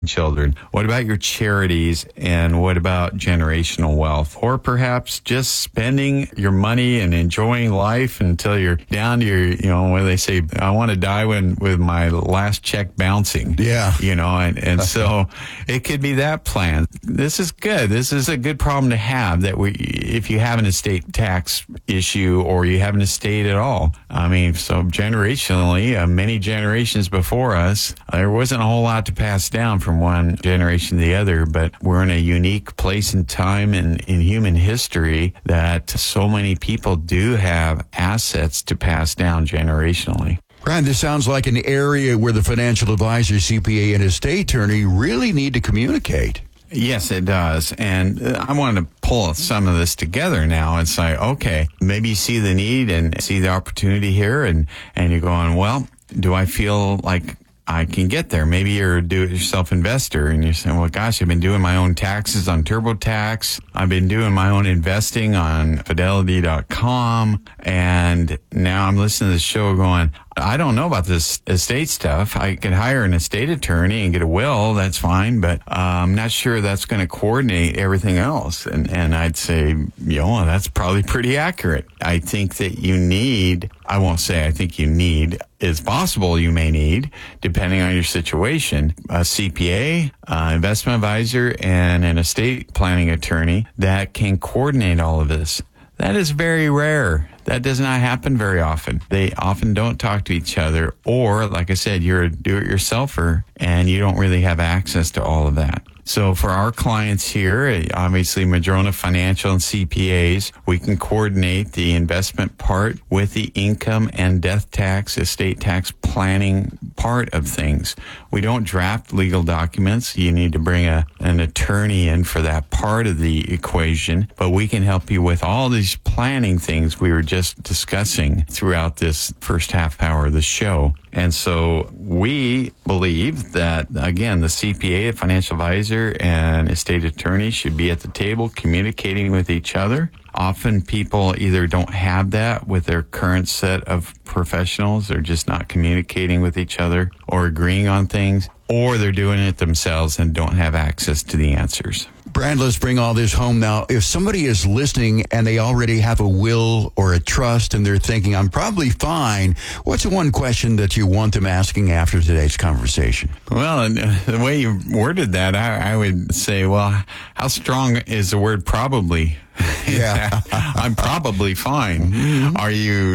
children? What about your charities? And what about generational wealth? Or perhaps just spending your money and enjoying life until you're down to your, what do they say? I want to die with my last check bouncing. Yeah. And so it could be that plan. This is good. This is a good problem to have, that if you have an estate tax issue or you have an estate at all. I mean, so generationally, many generations before us, there wasn't a whole lot to pass down from one generation to the other, but we're in a unique place and time in human history that so many people do have assets to pass down generationally. Brian, this sounds like an area where the financial advisor, CPA, and estate attorney really need to communicate. Yes, it does. And I want to pull some of this together now and say, okay, maybe you see the need and see the opportunity here, and you're going, well, do I feel like I can get there? Maybe you're a do-it-yourself investor and you're saying, well, gosh, I've been doing my own taxes on TurboTax. I've been doing my own investing on Fidelity.com. And now I'm listening to the show going, I don't know about this estate stuff. I could hire an estate attorney and get a will. That's fine. But I'm not sure that's going to coordinate everything else. And I'd say, that's probably pretty accurate. I think that you need, I won't say I think you need, it's possible you may need, depending on your situation, a CPA, investment advisor, and an estate planning attorney that can coordinate all of this. That is very rare. That does not happen very often. They often don't talk to each other, or, like I said, you're a do-it-yourselfer and you don't really have access to all of that. So for our clients here, obviously Madrona Financial and CPAs, we can coordinate the investment part with the income and death tax, estate tax planning part of things. We don't draft legal documents. You need to bring an attorney in for that part of the equation, but we can help you with all these planning things we were just discussing throughout this first half hour of the show. And so we believe that, again, the CPA, the financial advisor, and estate attorney should be at the table communicating with each other. Often people either don't have that with their current set of professionals, they're just not communicating with each other or agreeing on things, or they're doing it themselves and don't have access to the answers. Brad, let's bring all this home now. If somebody is listening and they already have a will or a trust and they're thinking, I'm probably fine, what's the one question that you want them asking after today's conversation? Well, the way you worded that, I would say, well, how strong is the word probably? Yeah. I'm probably fine. Mm-hmm. Are you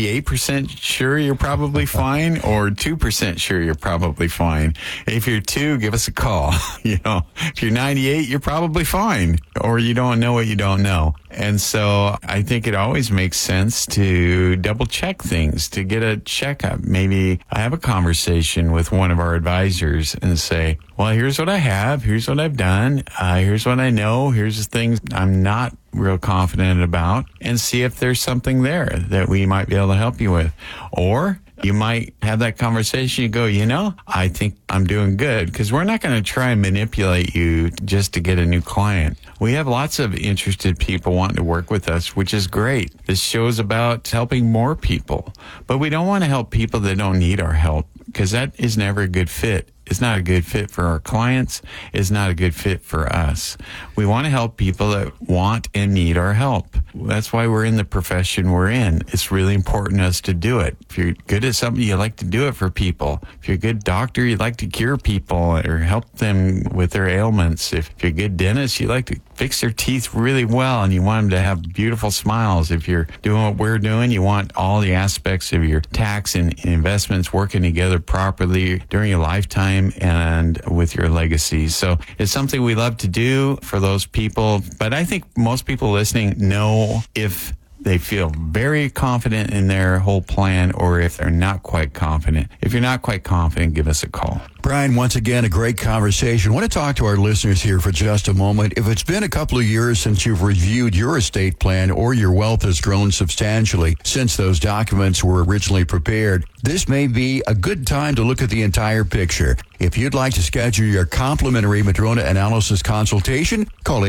98% sure you're probably fine, or 2% sure you're probably fine? If you're 2, give us a call. If you're 98, you're probably fine, or you don't know what you don't know. And so I think it always makes sense to double check things, to get a checkup. Maybe I have a conversation with one of our advisors and say, well, here's what I have. Here's what I've done. Here's what I know. Here's the things I'm not real confident about, and see if there's something there that we might be able to help you with. Or you might have that conversation. You go, I think I'm doing good, because we're not going to try and manipulate you just to get a new client. We have lots of interested people wanting to work with us, which is great. This show is about helping more people, but we don't want to help people that don't need our help, because that is never a good fit. It's not a good fit for our clients. It's not a good fit for us. We want to help people that want and need our help. That's why we're in the profession we're in. It's really important to us to do it. If you're good at something, you like to do it for people. If you're a good doctor, you like to cure people or help them with their ailments. If you're a good dentist, you like to fix their teeth really well and you want them to have beautiful smiles. If you're doing what we're doing, you want all the aspects of your tax and investments working together properly during your lifetime and with your legacy. So it's something we love to do for those people. But I think most people listening know if they feel very confident in their whole plan or if they're not quite confident. If you're not quite confident, give us a call. Brian, once again, a great conversation. I want to talk to our listeners here for just a moment. If it's been a couple of years since you've reviewed your estate plan or your wealth has grown substantially since those documents were originally prepared, this may be a good time to look at the entire picture. If you'd like to schedule your complimentary Madrona analysis consultation, call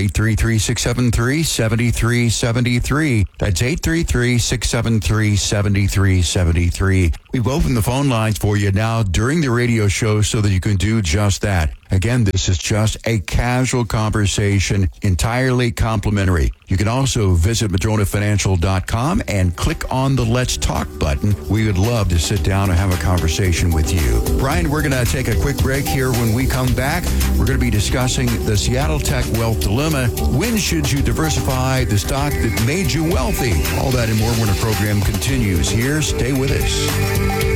833-673-7373. That's 833-673-7373. We've opened the phone lines for you now during the radio show so that you can do just that. Again, this is just a casual conversation, entirely complimentary. You can also visit MadronaFinancial.com and click on the Let's Talk button. We would love to sit down and have a conversation with you. Brian, we're going to take a quick break here. When we come back, we're going to be discussing the Seattle Tech Wealth Dilemma. When should you diversify the stock that made you wealthy? All that and more when the program continues here. Stay with us.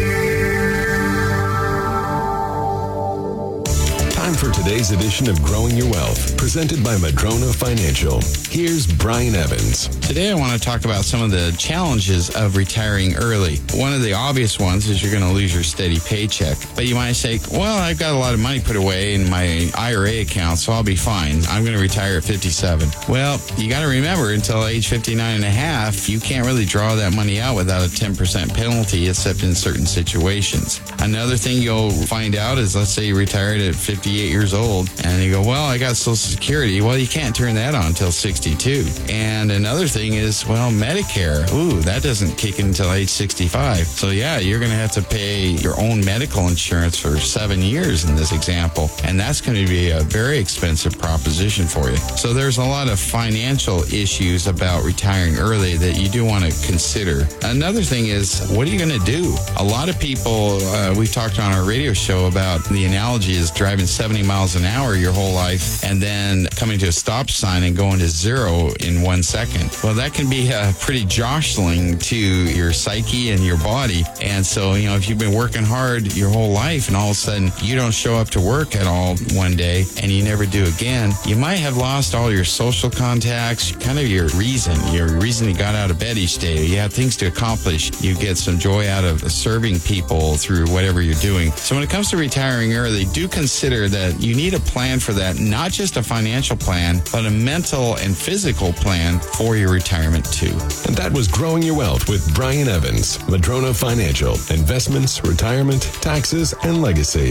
Time for today's edition of Growing Your Wealth, presented by Madrona Financial. Here's Brian Evans. Today I want to talk about some of the challenges of retiring early. One of the obvious ones is you're going to lose your steady paycheck. But you might say, well, I've got a lot of money put away in my IRA account, so I'll be fine. I'm going to retire at 57. Well, you got to remember, until age 59 and a half, you can't really draw that money out without a 10% penalty, except in certain situations. Another thing you'll find out is, let's say you retired at 58 years old, and you go, well, I got Social Security. Well, you can't turn that on until 62. And another thing is, well, Medicare. Ooh, that doesn't kick in until age 65. So yeah, you're going to have to pay your own medical insurance for 7 years in this example. And that's going to be a very expensive proposition for you. So there's a lot of financial issues about retiring early that you do want to consider. Another thing is, what are you going to do? A lot of people, we've talked on our radio show about the analogy is driving 70 miles an hour your whole life and then coming to a stop sign and going to zero in 1 second. Well, that can be pretty jostling to your psyche and your body. And so, if you've been working hard your whole life and all of a sudden you don't show up to work at all one day and you never do again, you might have lost all your social contacts, kind of your reason you got out of bed each day. You have things to accomplish. You get some joy out of serving people through whatever you're doing. So when it comes to retiring early, do consider that you need a plan for that, not just a financial plan, but a mental and physical plan for your retirement too. And that was Growing Your Wealth with Brian Evans, Madrona Financial. Investments, retirement, taxes, and legacy.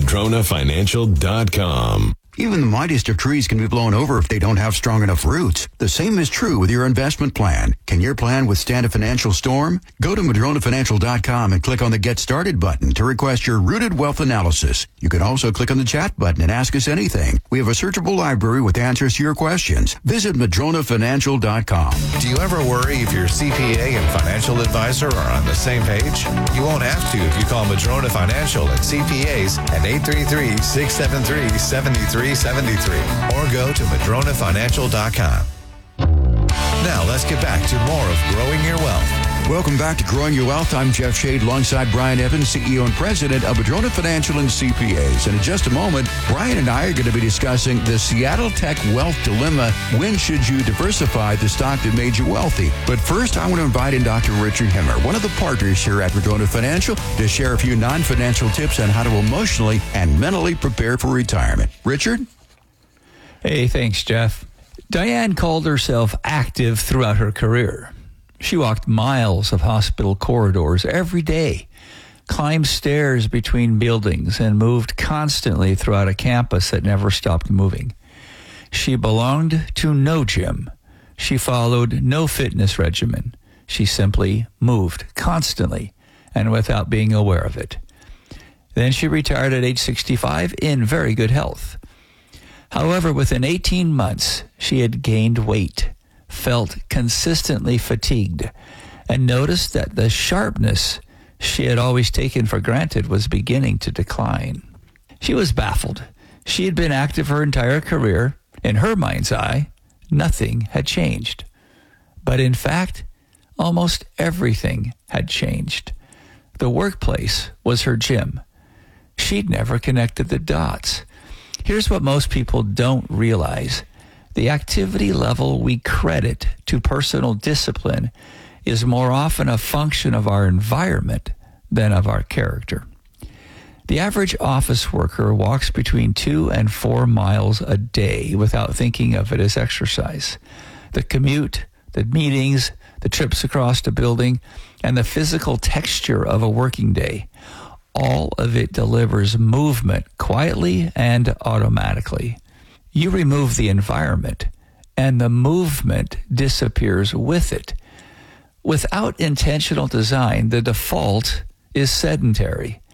MadronaFinancial.com. Even the mightiest of trees can be blown over if they don't have strong enough roots. The same is true with your investment plan. Can your plan withstand a financial storm? Go to MadronaFinancial.com and click on the Get Started button to request your Rooted Wealth Analysis. You can also click on the chat button and ask us anything. We have a searchable library with answers to your questions. Visit MadronaFinancial.com. Do you ever worry if your CPA and financial advisor are on the same page? You won't have to if you call Madrona Financial at CPAs at 833-673-7373 or go to MadronaFinancial.com. Now let's get back to more of Growing Your Wealth. Welcome back to Growing Your Wealth. I'm Jeff Shade alongside Brian Evans, CEO and President of Madrona Financial and CPAs. And in just a moment, Brian and I are going to be discussing the Seattle Tech Wealth Dilemma. When should you diversify the stock that made you wealthy? But first, I want to invite in Dr. Richard Hemmer, one of the partners here at Madrona Financial, to share a few non-financial tips on how to emotionally and mentally prepare for retirement. Richard? Hey, thanks, Jeff. Diane called herself active throughout her career. She walked miles of hospital corridors every day, climbed stairs between buildings, and moved constantly throughout a campus that never stopped moving. She belonged to no gym. She followed no fitness regimen. She simply moved constantly and without being aware of it. Then she retired at age 65 in very good health. However, within 18 months, she had gained weight, felt consistently fatigued, and noticed that the sharpness she had always taken for granted was beginning to decline. She was baffled. She had been active her entire career. In her mind's eye, nothing had changed. But in fact, almost everything had changed. The workplace was her gym. She'd never connected the dots. Here's what most people don't realize. The activity level we credit to personal discipline is more often a function of our environment than of our character. The average office worker walks between 2 and 4 miles a day without thinking of it as exercise. The commute, the meetings, the trips across the building, and the physical texture of a working day, all of it delivers movement quietly and automatically. You remove the environment, and the movement disappears with it. Without intentional design, the default is sedentary.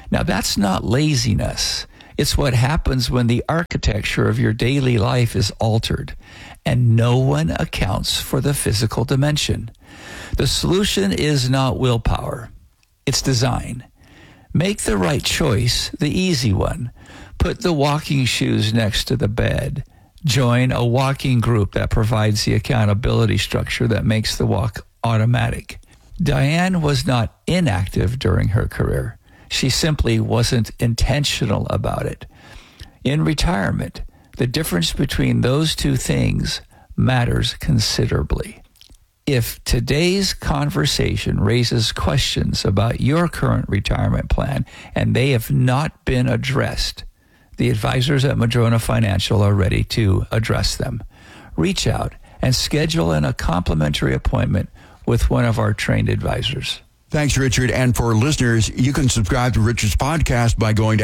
Now, that's not laziness. It's what happens when the architecture of your daily life is altered and no one accounts for the physical dimension. The solution is not willpower. It's design. Make the right choice, the easy one. Put the walking shoes next to the bed. Join a walking group that provides the accountability structure that makes the walk automatic. Diane was not inactive during her career. She simply wasn't intentional about it. In retirement, the difference between those two things matters considerably. If today's conversation raises questions about your current retirement plan and they have not been addressed, the advisors at Madrona Financial are ready to address them. Reach out and schedule a complimentary appointment with one of our trained advisors. Thanks, Richard. And for listeners, you can subscribe to Richard's podcast by going to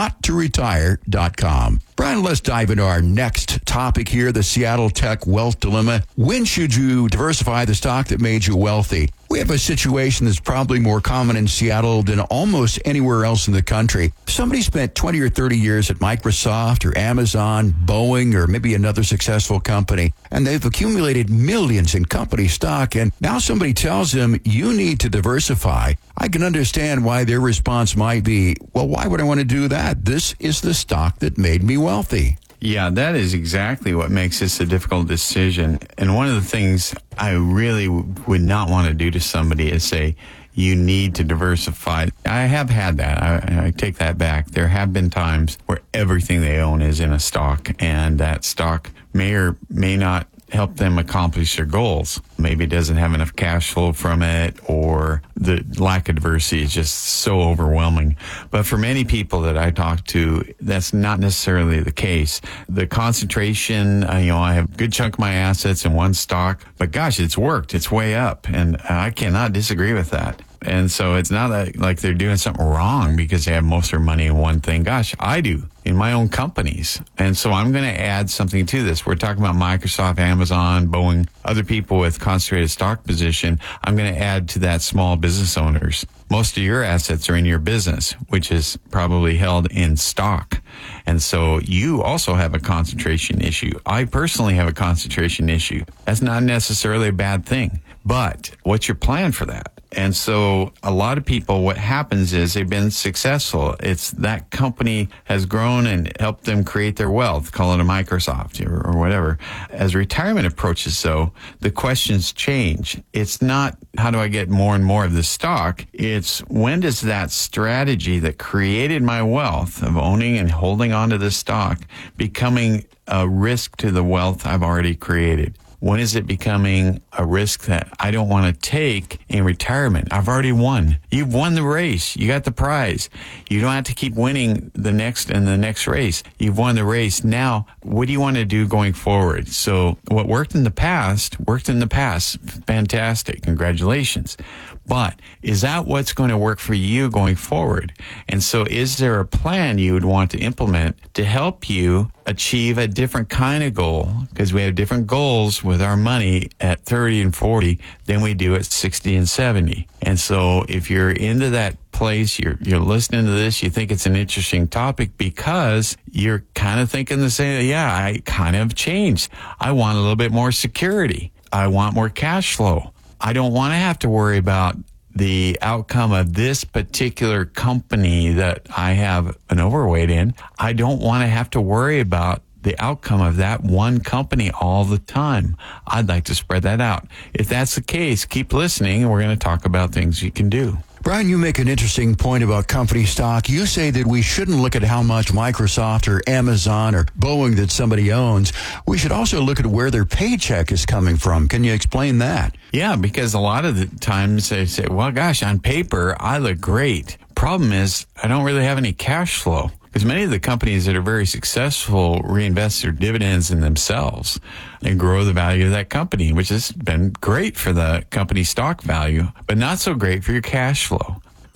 hownottoretire.com. Brian, let's dive into our next topic here, the Seattle Tech Wealth Dilemma. When should you diversify the stock that made you wealthy? We have a situation that's probably more common in Seattle than almost anywhere else in the country. Somebody spent 20 or 30 years at Microsoft or Amazon, Boeing, or maybe another successful company, and they've accumulated millions in company stock, and now somebody tells them, you need to diversify. I can understand why their response might be, well, why would I want to do that? This is the stock that made me wealthy. Yeah, that is exactly what makes this a difficult decision. And one of the things I really would not want to do to somebody is say, you need to diversify. I have had that. I take that back. There have been times where everything they own is in a stock, and that stock may or may not help them accomplish their goals. Maybe it doesn't have enough cash flow from it, or the lack of diversity is just so overwhelming. But for many people that I talk to, that's not necessarily the case. The concentration, I have a good chunk of my assets in one stock, but gosh, it's worked. It's way up, and I cannot disagree with that. And so it's not like they're doing something wrong because they have most of their money in one thing. Gosh, I do in my own companies. And so I'm going to add something to this. We're talking about Microsoft, Amazon, Boeing, other people with concentrated stock position. I'm going to add to that small business owners. Most of your assets are in your business, which is probably held in stock. And so you also have a concentration issue. I personally have a concentration issue. That's not necessarily a bad thing. But what's your plan for that? And so a lot of people, what happens is they've been successful. It's that company has grown and helped them create their wealth, call it a Microsoft or whatever. As retirement approaches, though, the questions change. It's not, how do I get more and more of the stock? It's, when does that strategy that created my wealth of owning and holding onto the stock becoming a risk to the wealth I've already created? When is it becoming a risk that I don't want to take in retirement? I've already won. You've won the race. You got the prize. You don't have to keep winning the next and the next race. You've won the race. Now, what do you want to do going forward? So what worked in the past. Fantastic. Congratulations. But is that what's going to work for you going forward? And so is there a plan you would want to implement to help you achieve a different kind of goal? Because we have different goals with our money at 30 and 40 than we do at 60 and 70. And so if you're into that place, you're listening to this, you think it's an interesting topic because you're kind of thinking the same, yeah, I kind of changed. I want a little bit more security. I want more cash flow. I don't want to have to worry about the outcome of this particular company that I have an overweight in. I don't want to have to worry about the outcome of that one company all the time. I'd like to spread that out. If that's the case, keep listening, and we're going to talk about things you can do. Brian, you make an interesting point about company stock. You say that we shouldn't look at how much Microsoft or Amazon or Boeing that somebody owns. We should also look at where their paycheck is coming from. Can you explain that? Yeah, because a lot of the times they say, well, gosh, on paper, I look great. Problem is, I don't really have any cash flow. Because many of the companies that are very successful reinvest their dividends in themselves and grow the value of that company, which has been great for the company stock value, but not so great for your cash flow.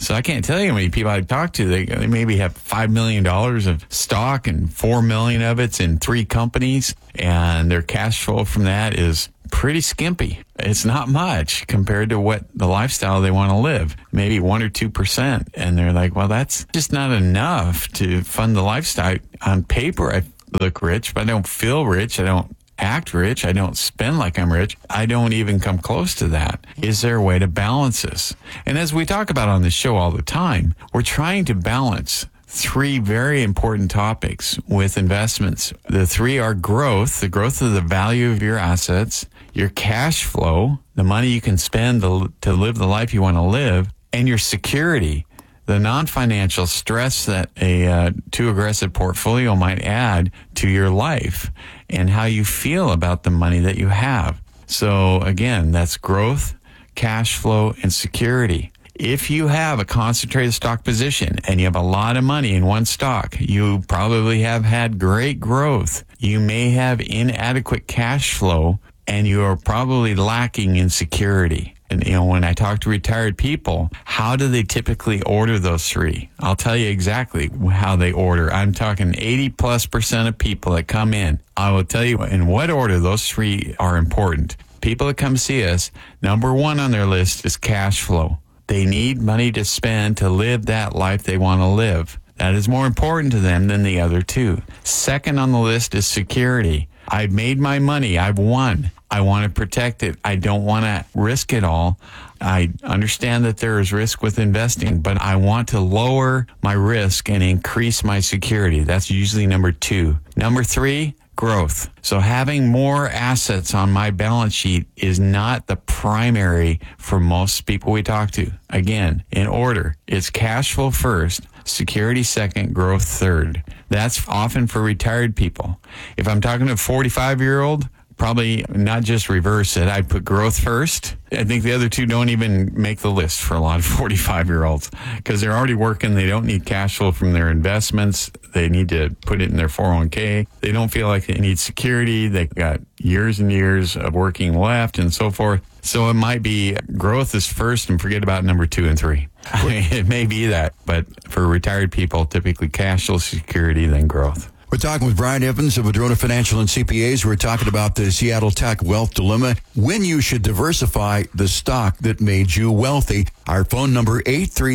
So I can't tell you how many people I talk to. They maybe have $5 million of stock and $4 million of it's in 3 companies, and their cash flow from that is pretty skimpy. It's not much compared to what the lifestyle they want to live, maybe 1 or 2%. And they're like, well, that's just not enough to fund the lifestyle. On paper, I look rich, but I don't feel rich. I don't act rich. I don't spend like I'm rich. I don't even come close to that. Is there a way to balance this? And as we talk about on the show all the time, we're trying to balance 3 very important topics with investments. The 3 are growth, the growth of the value of your assets, your cash flow, the money you can spend to live the life you want to live, and your security, the non-financial stress that a too aggressive portfolio might add to your life and how you feel about the money that you have. So again, that's growth, cash flow, and security. If you have a concentrated stock position and you have a lot of money in one stock, you probably have had great growth. You may have inadequate cash flow, and you are probably lacking in security. And, when I talk to retired people, how do they typically order those 3? I'll tell you exactly how they order. I'm talking 80+% of people that come in. I will tell you in what order those 3 are important. People that come see us, number 1 on their list is cash flow. They need money to spend to live that life they want to live. That is more important to them than the other 2. Second on the list is security. I've made my money. I've won. I want to protect it. I don't want to risk it all. I understand that there is risk with investing, but I want to lower my risk and increase my security. That's usually number 2. Number 3, growth. So having more assets on my balance sheet is not the primary for most people we talk to. Again, in order, it's cash flow first, security second, growth third. That's often for retired people. If I'm talking to a 45-year-old, probably not just reverse it. I'd put growth first. I think the other 2 don't even make the list for a lot of 45-year-olds because they're already working. They don't need cash flow from their investments. They need to put it in their 401k. They don't feel like they need security. They've got years and years of working left and so forth. So it might be growth is first and forget about number 2 and 3. I mean, it may be that, but for retired people, typically cash flow, security, then growth. We're talking with Brian Evans of Madrona Financial and CPAs. We're talking about the Seattle Tech Wealth Dilemma, when you should diversify the stock that made you wealthy. Our phone number,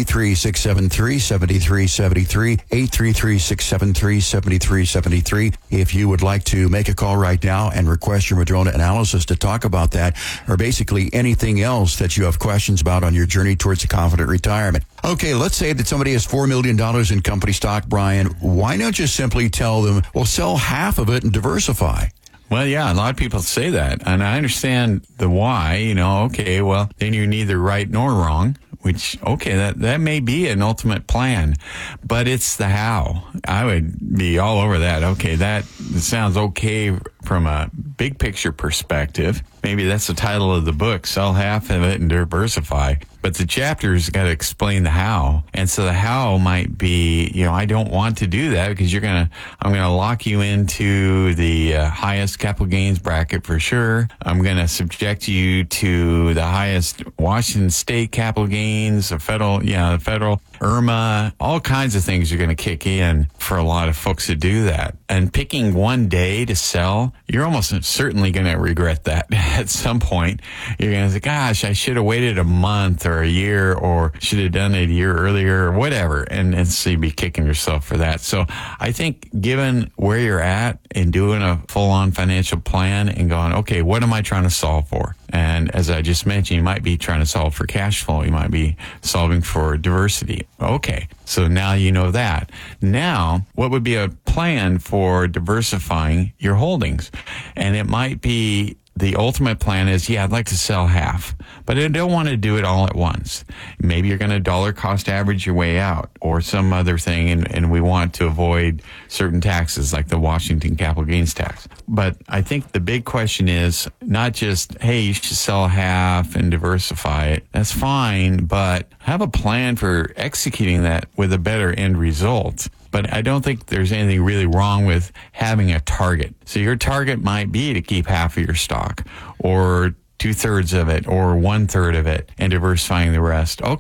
833-673-7373, 833-673-7373. If you would like to make a call right now and request your Madrona analysis to talk about that, or basically anything else that you have questions about on your journey towards a confident retirement. Okay, let's say that somebody has $4 million in company stock, Brian. Why not just simply tell them, well, sell half of it and diversify? Well, yeah, a lot of people say that, and I understand the why. Okay, well, then you're neither right nor wrong, which, okay, that may be an ultimate plan, but it's the how. I would be all over that. Okay, that sounds okay from a big picture perspective. Maybe that's the title of the book, Sell Half of It and Diversify. But the chapter's got to explain the how. And so the how might be, I don't want to do that because I'm going to lock you into the highest capital gains bracket for sure. I'm going to subject you to the highest Washington state capital gains, the federal IRMA, all kinds of things are going to kick in for a lot of folks to do that. And picking one day to sell, you're almost certainly going to regret that at some point. You're going to say, gosh, I should have waited a month or a year, or should have done it a year earlier, or whatever. And so you'd be kicking yourself for that. So I think given where you're at and doing a full-on financial plan and going, okay, what am I trying to solve for? And as I just mentioned, you might be trying to solve for cash flow. You might be solving for diversity. Okay, so now you know that. Now, what would be a plan for diversifying your holdings? And it might be the ultimate plan is, I'd like to sell half, but I don't want to do it all at once. Maybe you're going to dollar cost average your way out or some other thing, and we want to avoid certain taxes like the Washington capital gains tax. But I think the big question is not just, hey, you should sell half and diversify it. That's fine, but have a plan for executing that with a better end result. But I don't think there's anything really wrong with having a target. So your target might be to keep half of your stock or 2/3 of it or 1/3 of it and diversifying the rest. Okay.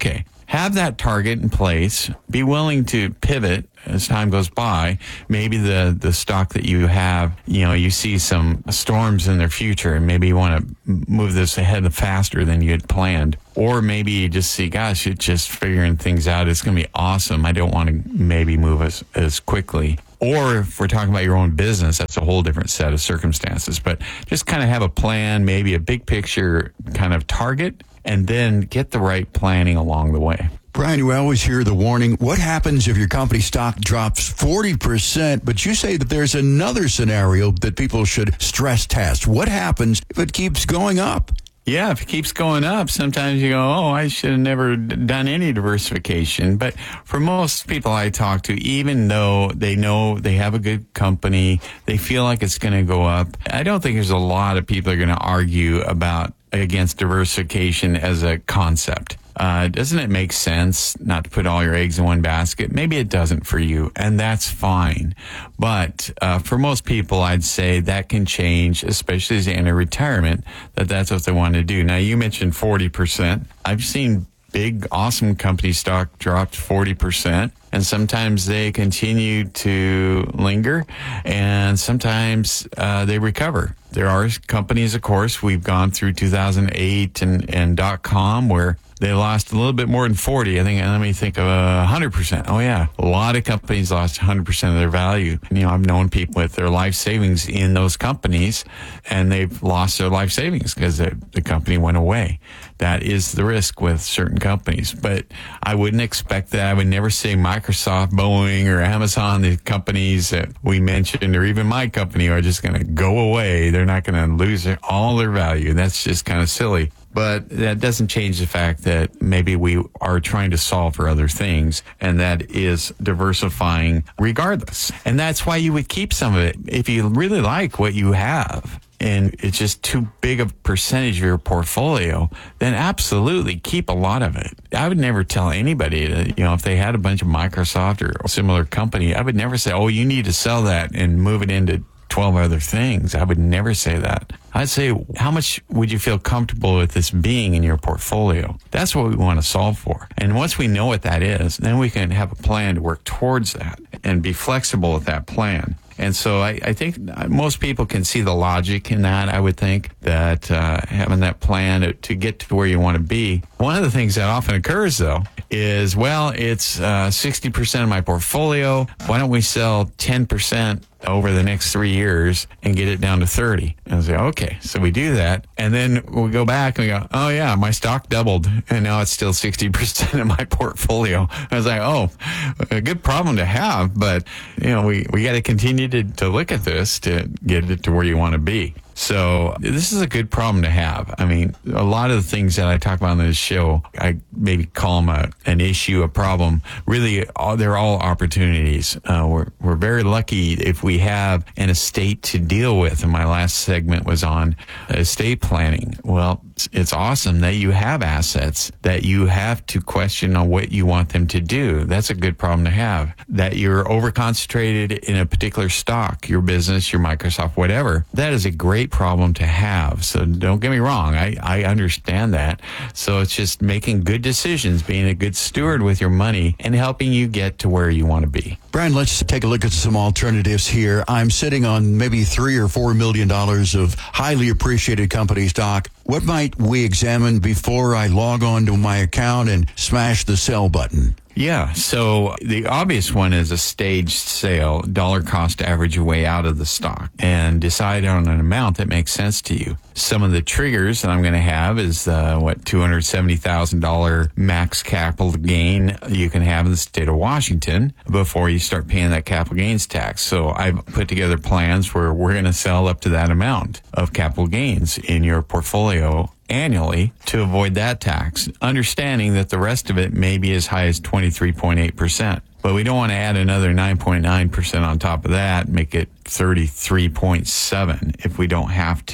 have that target in place. Be willing to pivot as time goes by. Maybe the stock that you have, you see some storms in their future, and maybe you want to move this ahead faster than you had planned. Or maybe you just see, gosh, it's just figuring things out. It's going to be awesome. I don't want to maybe move as quickly. Or if we're talking about your own business, that's a whole different set of circumstances. But just kind of have a plan, maybe a big picture kind of target, and then get the right planning along the way. Brian, you always hear the warning, what happens if your company stock drops 40%, but you say that there's another scenario that people should stress test. What happens if it keeps going up? Yeah, if it keeps going up, sometimes you go, oh, I should have never done any diversification. But for most people I talk to, even though they know they have a good company, they feel like it's going to go up, I don't think there's a lot of people that are going to argue against diversification as a concept. Doesn't it make sense not to put all your eggs in one basket? Maybe it doesn't for you, and that's fine. But for most people, I'd say that can change, especially as they enter retirement, that's what they want to do. Now, you mentioned 40%. I've seen big, awesome company stock dropped 40%, and sometimes they continue to linger, and sometimes they recover. There are companies, of course, we've gone through 2008 and .com where they lost a little bit more than 40. Let me think of 100%. Oh yeah. A lot of companies lost 100% of their value. I've known people with their life savings in those companies, and they've lost their life savings because the company went away. That is the risk with certain companies. But I wouldn't expect that. I would never say Microsoft, Boeing, or Amazon, the companies that we mentioned, or even my company, are just going to go away. They're not going to lose all their value. That's just kind of silly. But that doesn't change the fact that maybe we are trying to solve for other things, and that is diversifying regardless. And that's why you would keep some of it. If you really like what you have and it's just too big a percentage of your portfolio, then absolutely keep a lot of it. I would never tell anybody that, if they had a bunch of Microsoft or a similar company, I would never say, oh, you need to sell that and move it into 12 other things. I would never say that. I'd say, how much would you feel comfortable with this being in your portfolio? That's what we want to solve for. And once we know what that is, then we can have a plan to work towards that and be flexible with that plan. And so I think most people can see the logic in that. I would think that having that plan to get to where you want to be. One of the things that often occurs, though, is, it's 60% of my portfolio. Why don't we sell 10% over the next 3 years and get it down to 30? And I say, okay, so we do that. And then we go back and we go, oh yeah, my stock doubled and now it's still 60% of my portfolio. I was like, oh, a good problem to have, but we got to continue to look at this to get it to where you want to be. So this is a good problem to have. I mean, a lot of the things that I talk about on this show, I maybe call them an issue, a problem. Really, they're all opportunities. We're very lucky if we have an estate to deal with. And my last segment was on estate planning. Well, it's awesome that you have assets that you have to question on what you want them to do. That's a good problem to have. That you're over-concentrated in a particular stock, your business, your Microsoft, whatever. That is a great problem to have. So don't get me wrong. I understand that. So it's just making good decisions, being a good steward with your money, and helping you get to where you want to be. Brian, let's take a look at some alternatives here. I'm sitting on maybe $3 or $4 million of highly appreciated company stock. What might we examine before I log on to my account and smash the sell button? Yeah, so the obvious one is a staged sale, dollar cost average your way out of the stock, and decide on an amount that makes sense to you. Some of the triggers that I'm going to have is $270,000 max capital gain you can have in the state of Washington before you start paying that capital gains tax. So I've put together plans where we're going to sell up to that amount of capital gains in your portfolio annually to avoid that tax, understanding that the rest of it may be as high as 23.8%. But we don't want to add another 9.9% on top of that, make it 33.7 if we don't have to.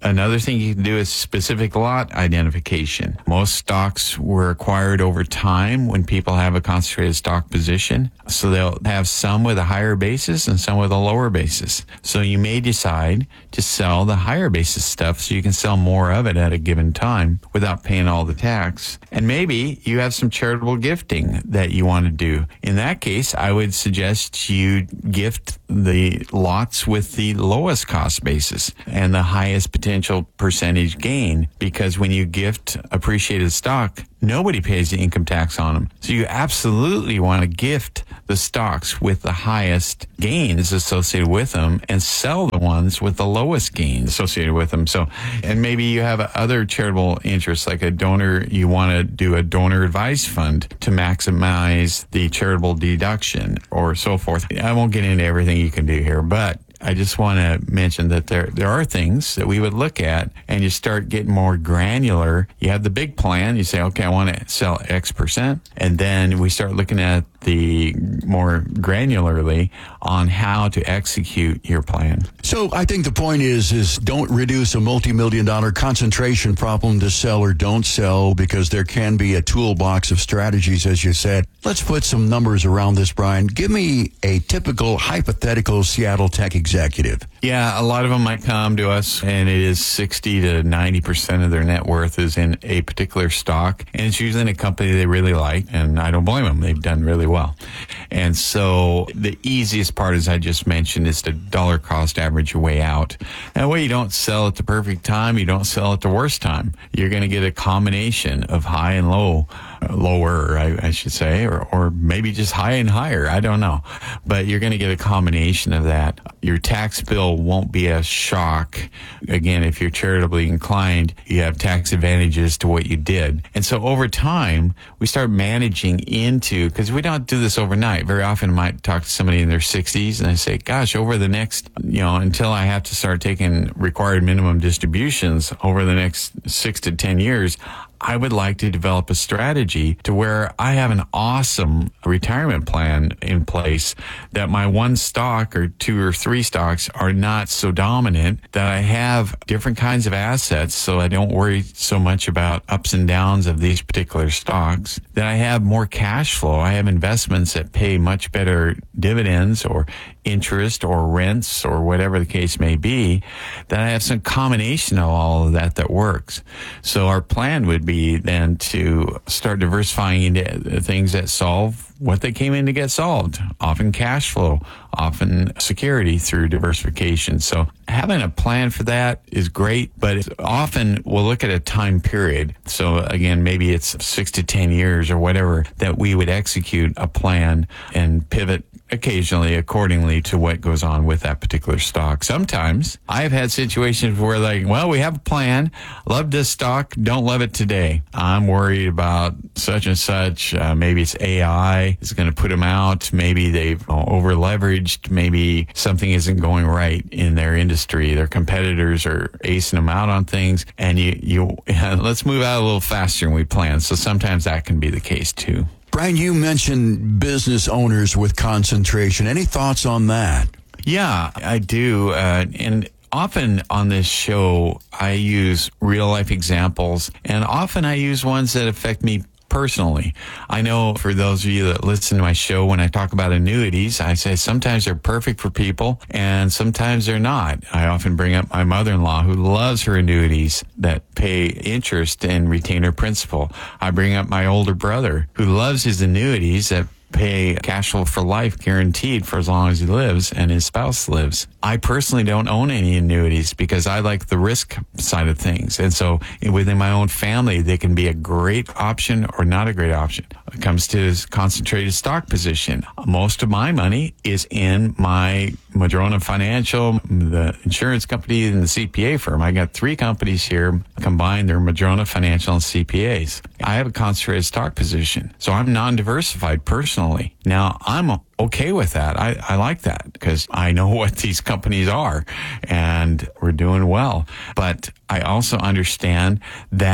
Another thing you can do is specific lot identification. Most stocks were acquired over time when people have a concentrated stock position. So they'll have some with a higher basis and some with a lower basis. So you may decide to sell the higher basis stuff so you can sell more of it at a given time without paying all the tax. And maybe you have some charitable gifting that you want to do. In that case, I would suggest you gift the lots with the lowest cost basis and the highest potential percentage gain, because when you gift appreciated stock, nobody pays the income tax on them. So you absolutely want to gift the stocks with the highest gains associated with them and sell the ones with the lowest gains associated with them. So, and maybe you have other charitable interests, like a donor, you want to do a donor advised fund to maximize the charitable deduction or so forth. I won't get into everything you can do here, but I just want to mention that there are things that we would look at, and you start getting more granular. You have the big plan. You say, okay, I want to sell X percent. And then we start looking at the more granularly on how to execute your plan. So I think the point is don't reduce a multi-million-dollar concentration problem to sell or don't sell, because there can be a toolbox of strategies, as you said. Let's put some numbers around this, Brian. Give me a typical hypothetical Seattle tech executive. Yeah, a lot of them might come to us, and it is 60 to 90% of their net worth is in a particular stock, and it's usually in a company they really like, and I don't blame them. They've done really well. And so the easiest part, as I just mentioned, is to dollar cost average your way out. That way you don't sell at the perfect time, you don't sell at the worst time. You're going to get a combination of high and low, lower, I should say, or maybe just high and higher. I don't know. But you're going to get a combination of that. Your tax bill won't be a shock. Again, if you're charitably inclined, you have tax advantages to what you did. And so over time, we start managing into, because we don't do this overnight. Very often I might talk to somebody in their 60s and I say, gosh, over the next, until I have to start taking required minimum distributions over the next 6 to 10 years, I would like to develop a strategy to where I have an awesome retirement plan in place, that my one stock or two or three stocks are not so dominant, that I have different kinds of assets so I don't worry so much about ups and downs of these particular stocks, that I have more cash flow. I have investments that pay much better dividends or interest or rents or whatever the case may be, that I have some combination of all of that works. So our plan would be then to start diversifying into things that solve what they came in to get solved, often cash flow, often security through diversification. So having a plan for that is great, but often we'll look at a time period. So again, maybe it's 6 to 10 years or whatever that we would execute a plan and pivot occasionally accordingly to what goes on with that particular stock. Sometimes I've had situations where we have a plan, love this stock, don't love it today. I'm worried about such and such. Maybe it's AI is going to put them out. Maybe they've over leveraged. Maybe something isn't going right in their industry. Their competitors are acing them out on things, and you let's move out a little faster than we planned. So sometimes that can be the case too. Brian, you mentioned business owners with concentration. Any thoughts on that? Yeah, I do. And often on this show, I use real life examples, and often I use ones that affect me personally. I know for those of you that listen to my show, when I talk about annuities, I say sometimes they're perfect for people and sometimes they're not. I often bring up my mother-in-law who loves her annuities that pay interest and retainer principal. I bring up my older brother who loves his annuities that pay cash flow for life guaranteed for as long as he lives and his spouse lives. I personally don't own any annuities because I like the risk side of things. And so within my own family, they can be a great option or not a great option. When it comes to his concentrated stock position, most of my money is in my Madrona Financial, the insurance company, and the CPA firm. I got 3 companies here combined. They're Madrona Financial and CPAs. I have a concentrated stock position, so I'm non-diversified personally. Now, I'm okay with that. I like that because I know what these companies are and we're doing well. But I also understand that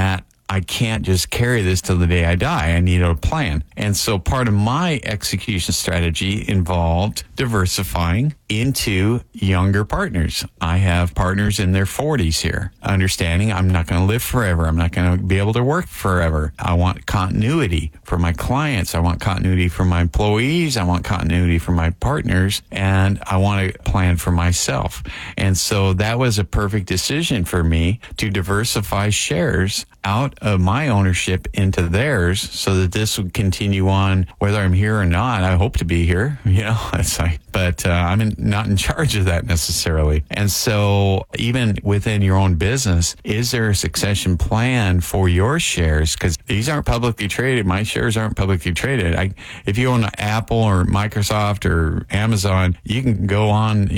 I can't just carry this till the day I die. I need a plan. And so part of my execution strategy involved diversifying into younger partners. I have partners in their 40s here, understanding I'm not going to live forever. I'm not going to be able to work forever. I want continuity for my clients. I want continuity for my employees. I want continuity for my partners, and I want to plan for myself. And so that was a perfect decision for me to diversify shares out of my ownership into theirs so that this would continue on whether I'm here or not. I hope to be here, it's like, but I'm not in charge of that necessarily. And so even within your own business, is there a succession plan for your shares? Because these aren't publicly traded. My shares aren't publicly traded. If you own Apple or Microsoft or Amazon, you can go on,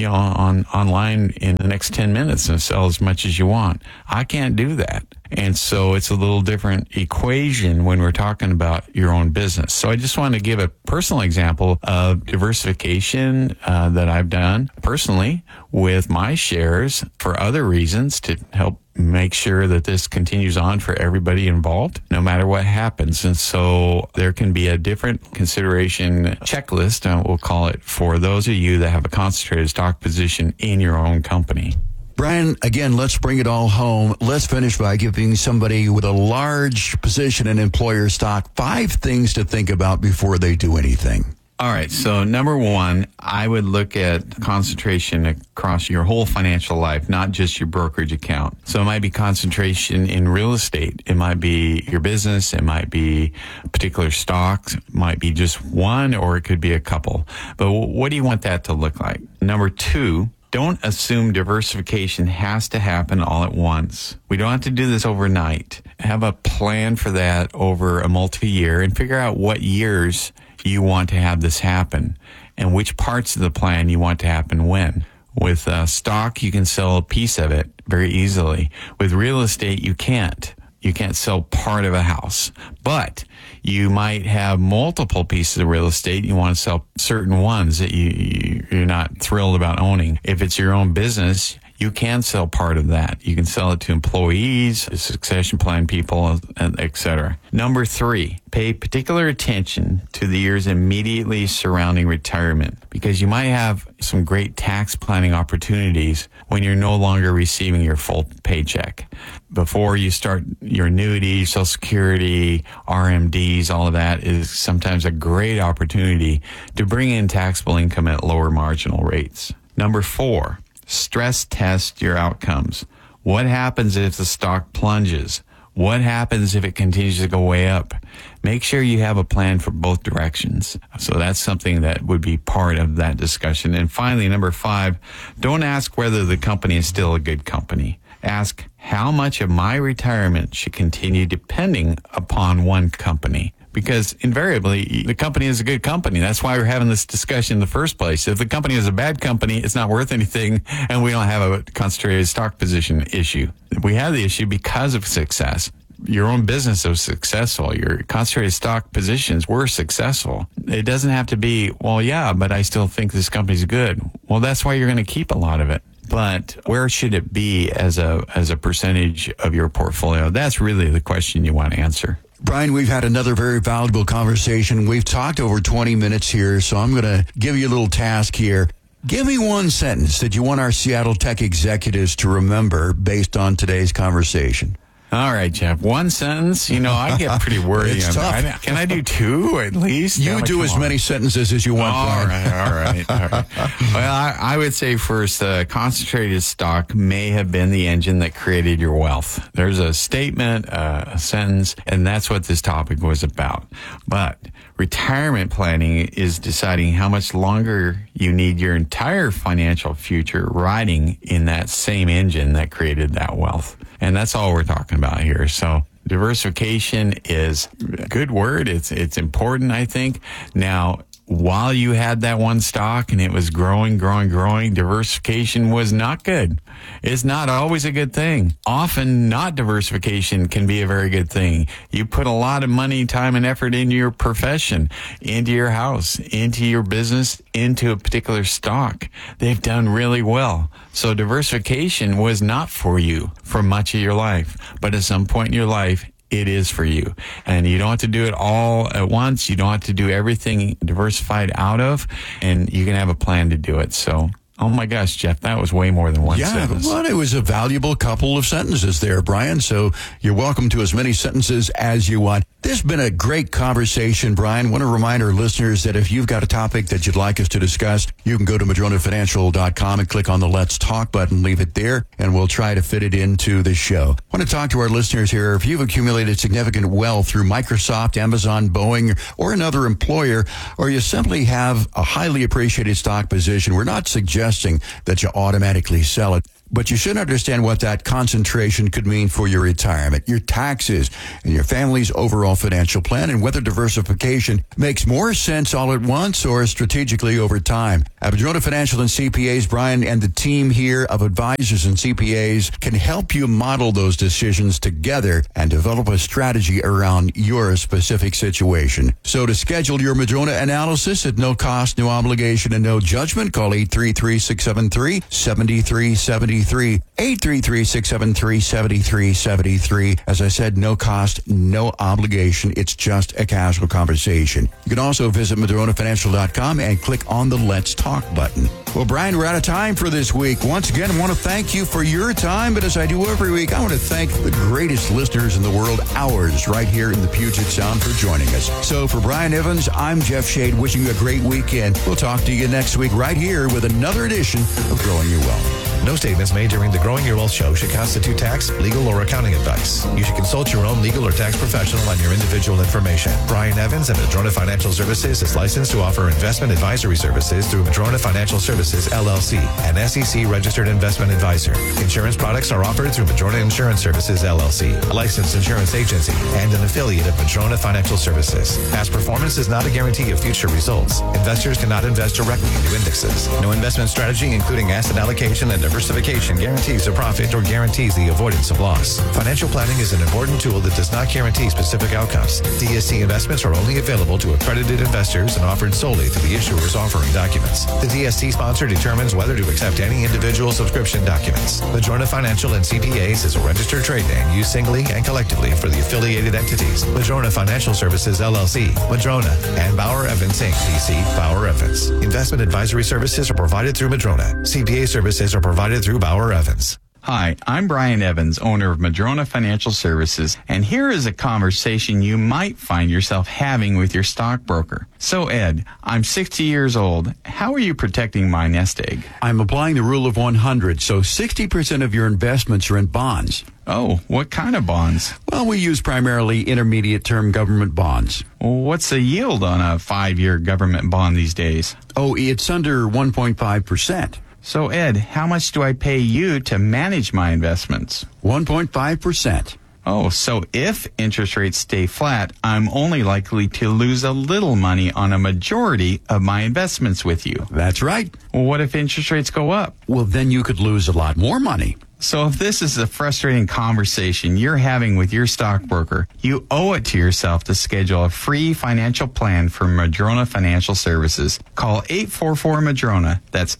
online in the next 10 minutes and sell as much as you want. I can't do that. And so it's a little different equation when we're talking about your own business. So I just want to give a personal example of diversification that I've done personally with my shares for other reasons to help make sure that this continues on for everybody involved, no matter what happens. And so there can be a different consideration checklist, we'll call it, for those of you that have a concentrated stock position in your own company. Brian, again, let's bring it all home. Let's finish by giving somebody with a large position in employer stock 5 things to think about before they do anything. All right. So number one, I would look at concentration across your whole financial life, not just your brokerage account. So it might be concentration in real estate. It might be your business. It might be particular stocks. It might be just one, or it could be a couple. But what do you want that to look like? Number two, don't assume diversification has to happen all at once. We don't have to do this overnight. Have a plan for that over a multi-year and figure out what years you want to have this happen and which parts of the plan you want to happen when. With stock, you can sell a piece of it very easily. With real estate, you can't. You can't sell part of a house, but you might have multiple pieces of real estate. You want to sell certain ones that you're not thrilled about owning. If it's your own business, you can sell part of that. You can sell it to employees, succession plan people, etc. Number 3, pay particular attention to the years immediately surrounding retirement, because you might have some great tax planning opportunities when you're no longer receiving your full paycheck. Before you start your annuity, Social Security, RMDs, all of that is sometimes a great opportunity to bring in taxable income at lower marginal rates. Number 4, stress test your outcomes. What happens if the stock plunges? What happens if it continues to go way up? Make sure you have a plan for both directions. So that's something that would be part of that discussion. And finally, number 5, don't ask whether the company is still a good company. Ask how much of my retirement should continue depending upon one company. Because invariably, the company is a good company. That's why we're having this discussion in the first place. If the company is a bad company, it's not worth anything, and we don't have a concentrated stock position issue. We have the issue because of success. Your own business was successful. Your concentrated stock positions were successful. It doesn't have to be, well, yeah, but I still think this company's good. Well, that's why you're going to keep a lot of it. But where should it be as a percentage of your portfolio? That's really the question you want to answer. Brian, we've had another very valuable conversation. We've talked over 20 minutes here, so I'm going to give you a little task here. Give me one sentence that you want our Seattle tech executives to remember based on today's conversation. All right, Jeff. One sentence. I get pretty worried. It's tough. Can I do 2 at least? You do as many sentences as you want. All right. Well, I would say first, concentrated stock may have been the engine that created your wealth. There's a statement, a sentence, and that's what this topic was about. But retirement planning is deciding how much longer you need your entire financial future riding in that same engine that created that wealth. And that's all we're talking about here. So diversification is a good word. It's important, I think. Now, while you had that one stock and it was growing, diversification was not good. It's not always a good thing. Often not diversification can be a very good thing. You put a lot of money, time, and effort into your profession, into your house, into your business, into a particular stock. They've done really well. So diversification was not for you for much of your life. But at some point in your life, it is for you. And you don't have to do it all at once. You don't have to do everything diversified out of, and you can have a plan to do it. So, oh my gosh, Jeff, that was way more than one sentence. Well, it was a valuable couple of sentences there, Brian. So you're welcome to as many sentences as you want. This has been a great conversation, Brian. I want to remind our listeners that if you've got a topic that you'd like us to discuss, you can go to MadronaFinancial.com and click on the Let's Talk button, leave it there, and we'll try to fit it into the show. I want to talk to our listeners here. If you've accumulated significant wealth through Microsoft, Amazon, Boeing, or another employer, or you simply have a highly appreciated stock position, we're not suggesting that you automatically sell it. But you should understand what that concentration could mean for your retirement, your taxes, and your family's overall financial plan, and whether diversification makes more sense all at once or strategically over time. At Madrona Financial and CPAs, Brian and the team here of advisors and CPAs can help you model those decisions together and develop a strategy around your specific situation. So to schedule your Madrona analysis at no cost, no obligation, and no judgment, call 833-673-7373. 833-673-7373. As I said, no cost, no obligation. It's just a casual conversation. You can also visit MadronaFinancial.com and click on the Let's Talk button. Well, Brian, we're out of time for this week. Once again, I want to thank you for your time, but as I do every week, I want to thank the greatest listeners in the world, ours, right here in the Puget Sound, for joining us. So for Brian Evans, I'm Jeff Shade, wishing you a great weekend. We'll talk to you next week right here with another edition of Growing Your Wealth. No statements made during the Growing Your Wealth show should constitute tax, legal, or accounting advice. You should consult your own legal or tax professional on your individual information. Brian Evans of Madrona Financial Services is licensed to offer investment advisory services through Madrona Financial Services, LLC, an SEC-registered investment advisor. Insurance products are offered through Madrona Insurance Services, LLC, a licensed insurance agency, and an affiliate of Madrona Financial Services. Past performance is not a guarantee of future results. Investors cannot invest directly into indexes. No investment strategy, including asset allocation and diversification, guarantees a profit or guarantees the avoidance of loss. Financial planning is an important tool that does not guarantee specific outcomes. DST investments are only available to accredited investors and offered solely through the issuers offering documents. The DST sponsor determines whether to accept any individual subscription documents. Madrona Financial and CPAs is a registered trade name used singly and collectively for the affiliated entities Madrona Financial Services, LLC, Madrona, and Bauer Evans, Inc., PC, Bauer Evans. Investment advisory services are provided through Madrona. CPA services are provided through Bauer Evans. Hi, I'm Brian Evans, owner of Madrona Financial Services, and here is a conversation you might find yourself having with your stockbroker. So, Ed, I'm 60 years old. How are you protecting my nest egg? I'm applying the rule of 100, so 60% of your investments are in bonds. Oh, what kind of bonds? Well, we use primarily intermediate-term government bonds. What's the yield on a 5-year government bond these days? Oh, it's under 1.5%. So, Ed, how much do I pay you to manage my investments? 1.5%. Oh, so if interest rates stay flat, I'm only likely to lose a little money on a majority of my investments with you. That's right. Well, what if interest rates go up? Well, then you could lose a lot more money. So if this is a frustrating conversation you're having with your stockbroker, you owe it to yourself to schedule a free financial plan from Madrona Financial Services. Call 844-MADRONA, that's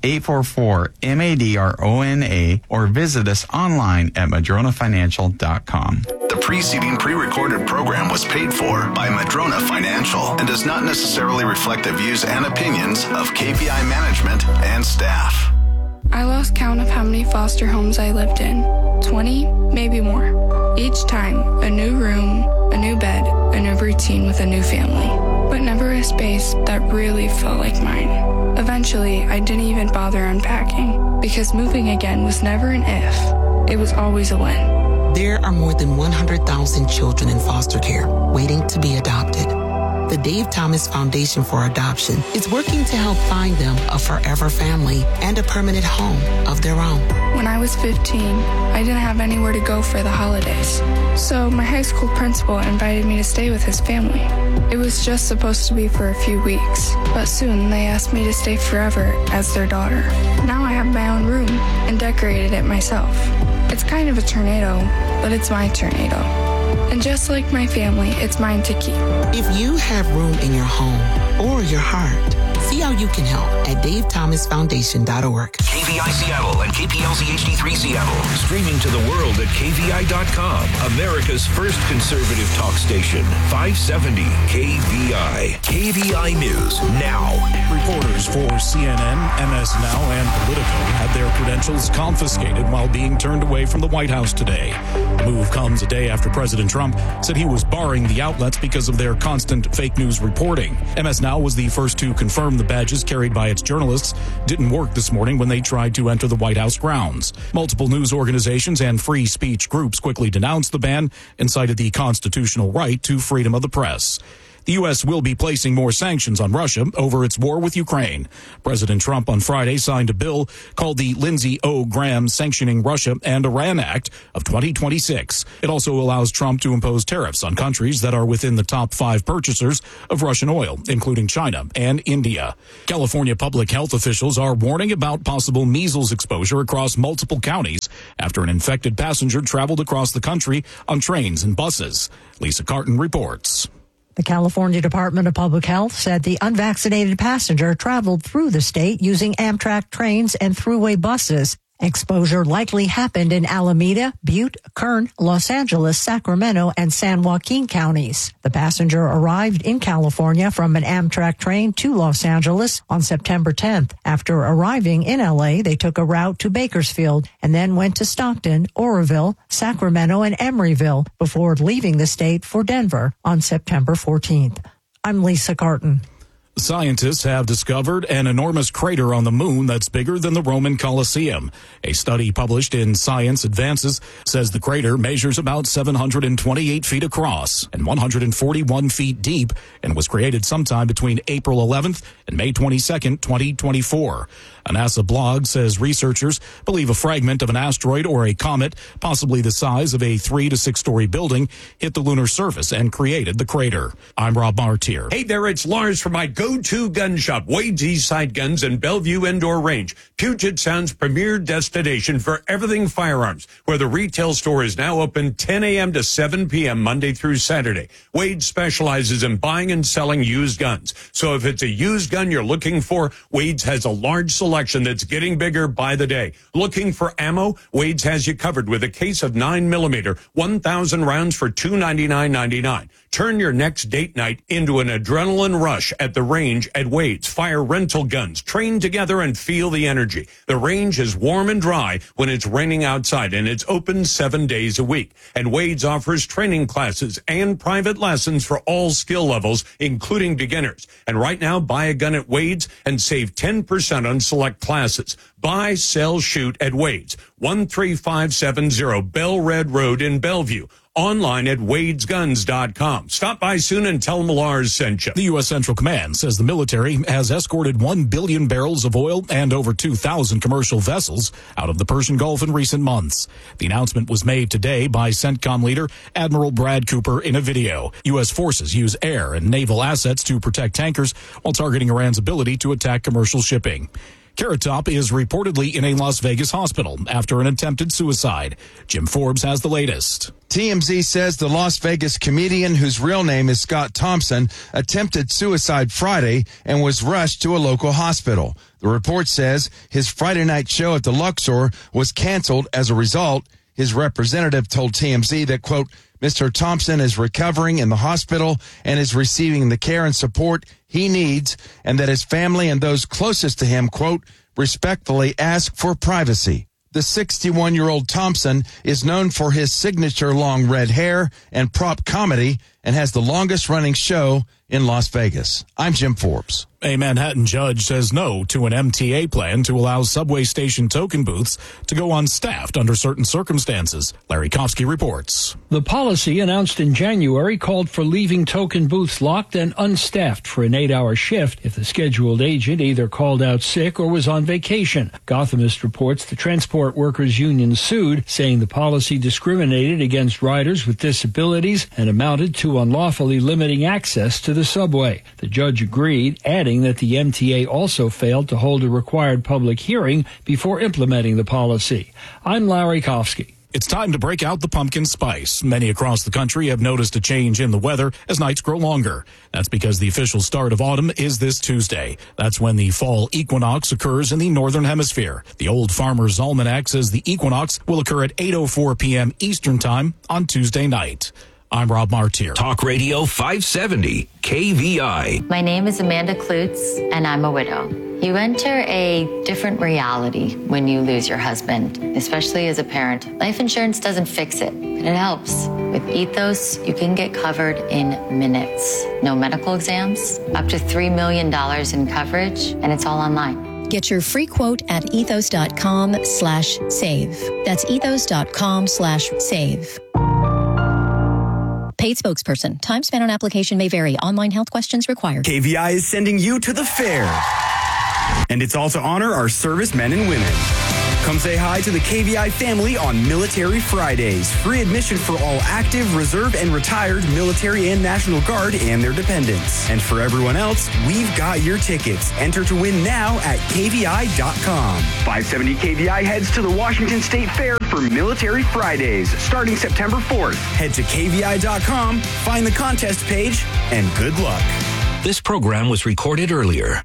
844-MADRONA, or visit us online at madronafinancial.com. The preceding pre-recorded program was paid for by Madrona Financial and does not necessarily reflect the views and opinions of KPI management and staff. I lost count of how many foster homes I lived in. 20, maybe more. Each time, a new room, a new bed, a new routine with a new family. But never a space that really felt like mine. Eventually, I didn't even bother unpacking, because moving again was never an if. It was always a when. There are more than 100,000 children in foster care waiting to be adopted. The Dave Thomas Foundation for Adoption is working to help find them a forever family and a permanent home of their own. When I was 15, I didn't have anywhere to go for the holidays. So my high school principal invited me to stay with his family. It was just supposed to be for a few weeks, but soon they asked me to stay forever as their daughter. Now I have my own room and decorated it myself. It's kind of a tornado, but it's my tornado. And just like my family, it's mine to keep. If you have room in your home or your heart, see how you can help at DaveThomasFoundation.org. KVI Seattle and KPLZ HD3 Seattle. Streaming to the world at KVI.com. America's first conservative talk station. 570 KVI. KVI News now. Reporters for CNN, MS Now, and Politico had their credentials confiscated while being turned away from the White House today. The move comes a day after President Trump said he was barring the outlets because of their constant fake news reporting. MS Now was the first to confirm the badges carried by its journalists didn't work this morning when they tried to enter the White House grounds. Multiple news organizations and free speech groups quickly denounced the ban and cited the constitutional right to freedom of the press. The U.S. will be placing more sanctions on Russia over its war with Ukraine. President Trump on Friday signed a bill called the Lindsey O. Graham Sanctioning Russia and Iran Act of 2026. It also allows Trump to impose tariffs on countries that are within the top 5 purchasers of Russian oil, including China and India. California public health officials are warning about possible measles exposure across multiple counties after an infected passenger traveled across the country on trains and buses. Lisa Carton reports. The California Department of Public Health said the unvaccinated passenger traveled through the state using Amtrak trains and thruway buses. Exposure likely happened in Alameda, Butte, Kern, Los Angeles, Sacramento, and San Joaquin counties. The passenger arrived in California from an Amtrak train to Los Angeles on September 10th. After arriving in LA, they took a route to Bakersfield and then went to Stockton, Oroville, Sacramento, and Emeryville before leaving the state for Denver on September 14th. I'm Lisa Carton. Scientists have discovered an enormous crater on the moon that's bigger than the Roman Colosseum. A study published in Science Advances says the crater measures about 728 feet across and 141 feet deep and was created sometime between April 11th and May 22nd, 2024. A NASA blog says researchers believe a fragment of an asteroid or a comet, possibly the size of a 3 to 6 story building, hit the lunar surface and created the crater. I'm Rob Martier. Hey there, it's Lars from my go-to gun shop, Wade's Eastside Guns and Bellevue Indoor Range, Puget Sound's premier destination for everything firearms, where the retail store is now open 10 a.m. to 7 p.m. Monday through Saturday. Wade specializes in buying and selling used guns. So if it's a used gun you're looking for, Wade's has a large selection that's getting bigger by the day. Looking for ammo? Wade's has you covered with a case of 9mm, 1,000 rounds for $299.99. Turn your next date night into an adrenaline rush at the range at Wade's. Fire rental guns. Train together and feel the energy. The range is warm and dry when it's raining outside, and it's open 7 days a week. And Wade's offers training classes and private lessons for all skill levels, including beginners. And right now, buy a gun at Wade's and save 10% on select classes. Buy, sell, shoot at Wade's. 13570 Bell Red Road in Bellevue. Online at wadesguns.com. Stop by soon and tell them Lars sent you. The U.S. Central Command says the military has escorted 1 billion barrels of oil and over 2,000 commercial vessels out of the Persian Gulf in recent months. The announcement was made today by CENTCOM leader Admiral Brad Cooper in a video. U.S. forces use air and naval assets to protect tankers while targeting Iran's ability to attack commercial shipping. Carrot Top is reportedly in a Las Vegas hospital after an attempted suicide. Jim Forbes has the latest. TMZ says the Las Vegas comedian, whose real name is Scott Thompson, attempted suicide Friday and was rushed to a local hospital. The report says his Friday night show at the Luxor was canceled as a result. His representative told TMZ that, quote, Mr. Thompson is recovering in the hospital and is receiving the care and support he needs, and that his family and those closest to him, quote, respectfully ask for privacy. The 61-year-old Thompson is known for his signature long red hair and prop comedy and has the longest-running show in Las Vegas. I'm Jim Forbes. A Manhattan judge says no to an MTA plan to allow subway station token booths to go unstaffed under certain circumstances. Larry Kofsky reports. The policy announced in January called for leaving token booths locked and unstaffed for an 8-hour shift if the scheduled agent either called out sick or was on vacation. Gothamist reports the Transport Workers Union sued, saying the policy discriminated against riders with disabilities and amounted to unlawfully limiting access to the subway. The judge agreed, adding that the MTA also failed to hold a required public hearing before implementing the policy. I'm Larry Kofsky. It's time to break out the pumpkin spice. Many across the country have noticed a change in the weather as nights grow longer. That's because the official start of autumn is this Tuesday. That's when the fall equinox occurs in the northern hemisphere. The Old Farmer's Almanac says the equinox will occur at 8:04 p.m. Eastern Time on Tuesday night. I'm Rob Martier. Talk Radio 570 KVI. My name is Amanda Klutz, and I'm a widow. You enter a different reality when you lose your husband, especially as a parent. Life insurance doesn't fix it, but it helps. With Ethos, you can get covered in minutes. No medical exams, up to $3 million in coverage, and it's all online. Get your free quote at ethos.com/save. That's ethos.com/save. Paid spokesperson. Time spent on application may vary. Online health questions required. KVI is sending you to the fair. And it's all to honor our servicemen and women. Come say hi to the KVI family on Military Fridays. Free admission for all active, reserve, and retired military and National Guard and their dependents. And for everyone else, we've got your tickets. Enter to win now at KVI.com. 570 KVI heads to the Washington State Fair for Military Fridays, starting September 4th. Head to KVI.com, find the contest page, and good luck. This program was recorded earlier.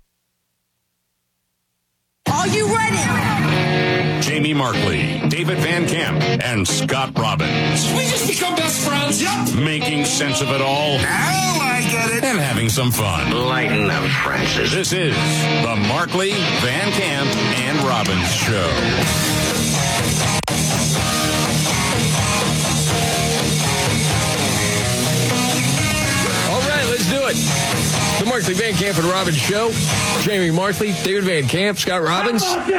Are you ready? Jamie Markley, David Van Camp, and Scott Robbins. We just become best friends. Yep. Making sense of it all. Now I get it. And having some fun. Lighten up, Francis. This is the Markley, Van Camp, and Robbins Show. All right, let's do it. The Markley, Van Camp, and Robbins Show. Jamie Markley, David Van Camp, Scott Robbins. Shut up!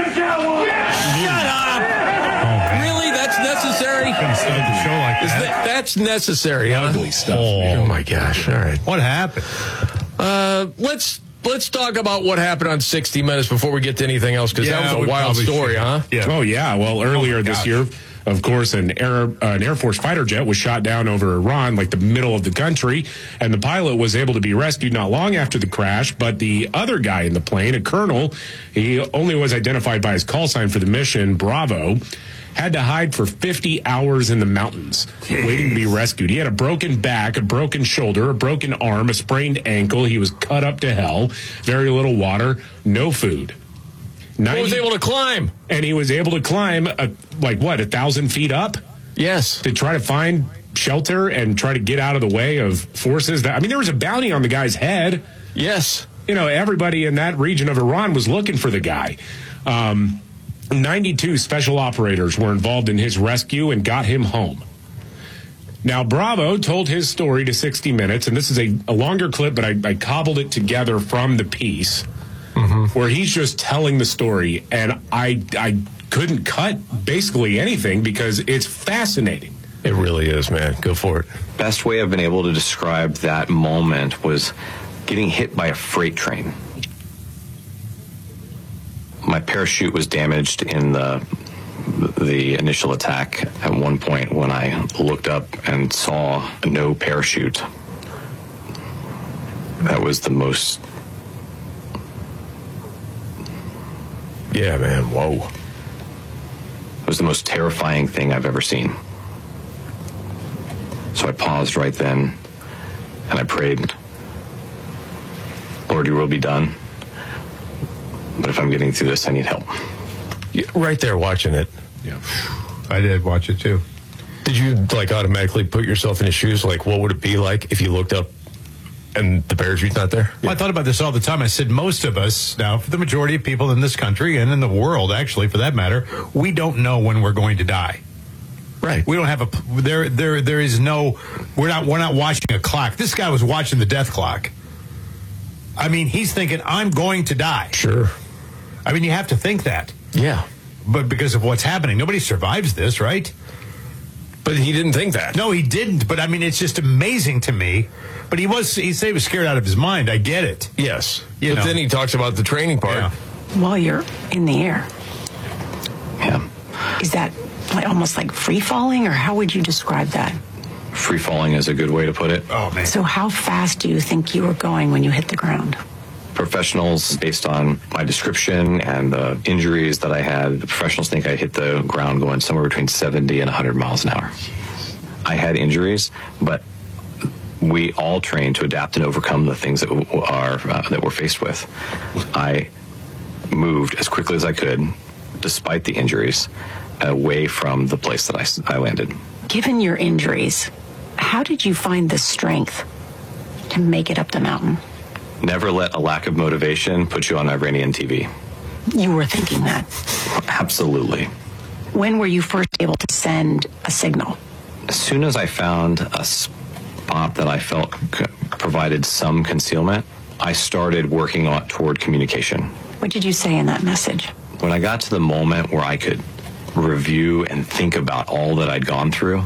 Really? That's necessary? Couldn't start the show like that. That's necessary, huh? Ugly stuff. Oh my gosh! All right. What happened? Let's talk about what happened on 60 Minutes before we get to anything else, because that was a wild story, huh? Yeah. Oh yeah. Well, earlier this year, of course, an Air Force fighter jet was shot down over Iran, like the middle of the country, and the pilot was able to be rescued not long after the crash. But the other guy in the plane, a colonel, he only was identified by his call sign for the mission, Bravo, had to hide for 50 hours in the mountains waiting to be rescued. He had a broken back, a broken shoulder, a broken arm, a sprained ankle. He was cut up to hell, very little water, no food. He was able to climb. And he was able to climb, 1,000 feet up? Yes. To try to find shelter and try to get out of the way of forces. There was a bounty on the guy's head. Yes. Everybody in that region of Iran was looking for the guy. 92 special operators were involved in his rescue and got him home. Now, Bravo told his story to 60 Minutes, and this is a longer clip, but I cobbled it together from the piece, where he's just telling the story, and I couldn't cut basically anything because it's fascinating. It really is, man. Go for it. Best way I've been able to describe that moment was getting hit by a freight train. My parachute was damaged in the initial attack at one point when I looked up and saw no parachute. That was the most... Yeah, man. Whoa. It was the most terrifying thing I've ever seen. So I paused right then and I prayed, Lord, your will be done. But if I'm getting through this, I need help. Right there watching it. Yeah. I did watch it too. Did you automatically put yourself in his shoes? What would it be like if you looked up and the parachute's not there? Well, I thought about this all the time. I said most of us now, for the majority of people in this country and in the world, actually, for that matter, we don't know when we're going to die. Right. We don't have there is no, we're not watching a clock. This guy was watching the death clock. I mean, he's thinking, I'm going to die. Sure. I mean, you have to think that. Yeah. But because of what's happening, nobody survives this, right? But he didn't think that. No, he didn't. But I mean, it's just amazing to me. But he said he was scared out of his mind. I get it. Yes. But then he talks about the training part. Yeah. While you're in the air. Yeah. Is that almost like free falling, or how would you describe that? Free falling is a good way to put it. Oh, man. So how fast do you think you were going when you hit the ground? professionals, based on my description and the injuries that I had, the professionals think I hit the ground going somewhere between 70 and 100 miles an hour. I had injuries, but we all train to adapt and overcome the things that that we're faced with. I moved as quickly as I could, despite the injuries, away from the place that I landed. Given your injuries, how did you find the strength to make it up the mountain? Never let a lack of motivation put you on Iranian TV. You were thinking that. Absolutely. When were you first able to send a signal? As soon as I found a spot that I felt provided some concealment, I started working toward communication. What did you say in that message? When I got to the moment where I could review and think about all that I'd gone through,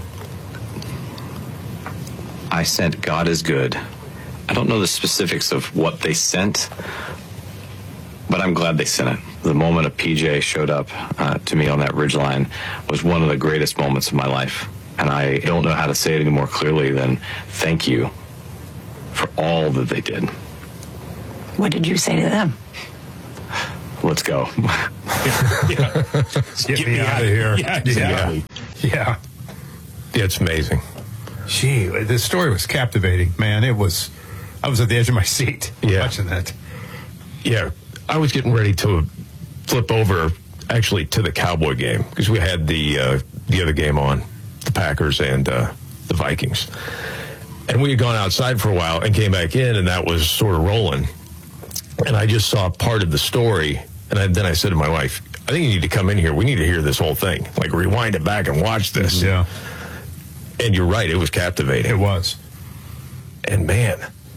I sent "God is good." I don't know the specifics of what they sent, but I'm glad they sent it. The moment a PJ showed up to me on that ridgeline was one of the greatest moments of my life. And I don't know how to say it any more clearly than thank you for all that they did. What did you say to them? Let's go. Get me out of here. Yeah, exactly. Yeah. It's amazing. Gee, this story was captivating, man. I was at the edge of my seat watching that. Yeah. I was getting ready to flip over actually to the Cowboy game because we had the other game on, the Packers and the Vikings. And we had gone outside for a while and came back in, and that was sort of rolling. And I just saw part of the story, and then I said to my wife, I think you need to come in here. We need to hear this whole thing. Like, rewind it back and watch this. Yeah. And you're right, it was captivating. It was. And man,